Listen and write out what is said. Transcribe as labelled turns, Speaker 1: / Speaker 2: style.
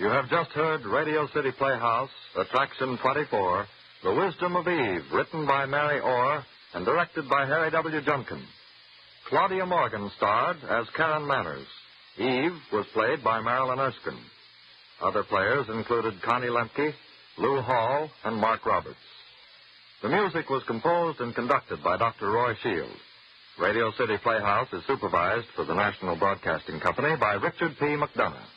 Speaker 1: You have just heard Radio City Playhouse, Attraction 24, The Wisdom of Eve, written by Mary Orr and directed by Harry W. Junkin. Claudia Morgan starred as Karen Manners. Eve was played by Marilyn Erskine. Other players included Connie Lemke, Lou Hall, and Mark Roberts. The music was composed and conducted by Dr. Roy Shield. Radio City Playhouse is supervised for the National Broadcasting Company by Richard P. McDonough.